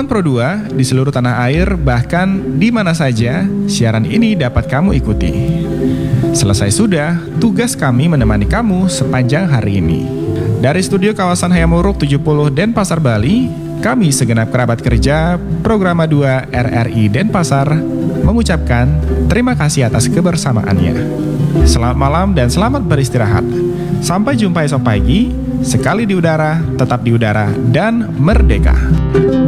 Sobat Pro 2 di seluruh tanah air, bahkan di mana saja, siaran ini dapat kamu ikuti. Selesai sudah, tugas kami menemani kamu sepanjang hari ini. Dari studio kawasan Hayamuruk 70 Denpasar, Bali, kami segenap kerabat kerja Programa 2 RRI Denpasar mengucapkan terima kasih atas kebersamaannya. Selamat malam dan selamat beristirahat. Sampai jumpa esok pagi, sekali di udara, tetap di udara, dan merdeka.